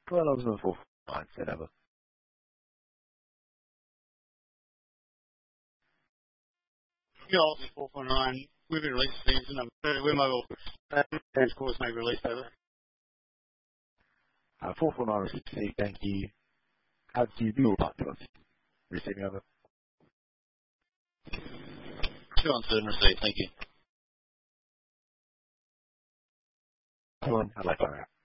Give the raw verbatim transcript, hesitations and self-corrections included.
Well, I was on the fourth line, said over. Yeah, Aussie four four nine. We've been released season. I'm we're mobile. Trans course may be released over. Uh, four four nine received, thank you. How do you do about us? Receiving over. Two on third and received, thank you. Hold on, I'd like to